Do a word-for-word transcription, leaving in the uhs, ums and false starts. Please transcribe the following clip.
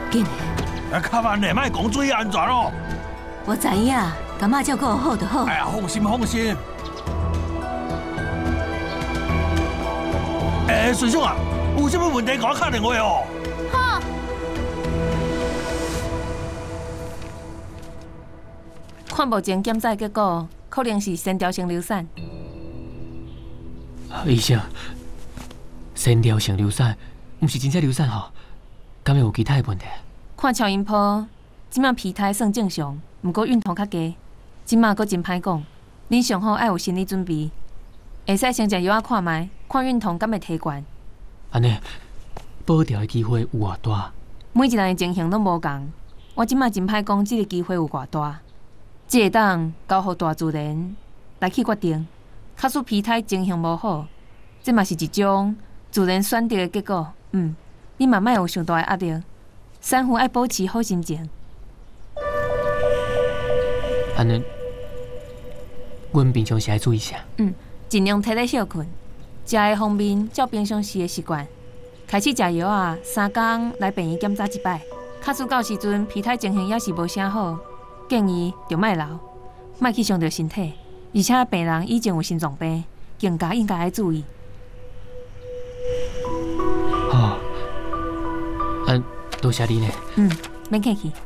紧的。 啊，较慢嘞，莫讲注意安全哦。 我知影，干妈照顾好就好。 哎呀，放心放心。哎，顺兄啊，有啥物问题，给我打电话哦。 好。 看目前检查结果，可能是先条性流产。 医生，先条性流产，毋是真正流产吼，敢会有其他的问题？ 看超音波，即马胚胎算正常，毋过孕吐较低，即马阁真歹讲。恁上好爱有心理准备，会使先食药仔看卖，看孕痛敢会提悬。 安尼，保掉的机会有偌大？ 每一个人的情形拢无共，我即马真歹讲，即个机会有偌大。即会当交互大自然来去决定。假使胚胎情形无好，这嘛是一种自然选择的结果。嗯，你嘛莫有上大的压力，产妇爱保持好心情。 安尼。阮平常时爱注意啥？ 嗯，尽量体力休困，食的方面照平常时的习惯，开始食药啊，三工来病院检查一摆。假使到时阵胚胎情形也是无啥好，建议就莫留，莫去伤着身体。而且病人以前有心脏病，更加应该爱注意。 好，嗯，多谢你呢。 嗯，免客气。